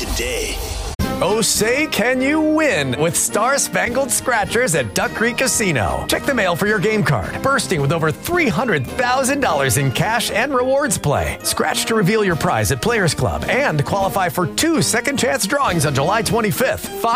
today. Oh, say can you win with Star Spangled Scratchers at Duck Creek Casino. Check the mail for your game card, bursting with over $300,000 in cash and rewards play. Scratch to reveal your prize at Players Club and qualify for 2 second chance drawings on July 25th.